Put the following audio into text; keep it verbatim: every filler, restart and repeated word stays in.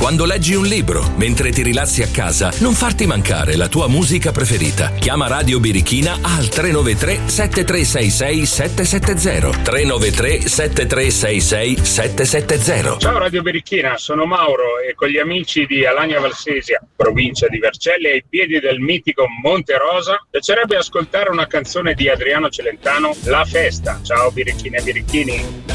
Quando leggi un libro, mentre ti rilassi a casa, non farti mancare la tua musica preferita. Chiama Radio Birichina al tre nove tre sette tre sei sei sette sette zero. tre nove tre sette tre sei sei sette sette zero. Ciao Radio Birichina, sono Mauro e con gli amici di Alagna Valsesia, provincia di Vercelli, ai piedi del mitico Monte Rosa, piacerebbe ascoltare una canzone di Adriano Celentano, La Festa. Ciao Birichine e Birichini.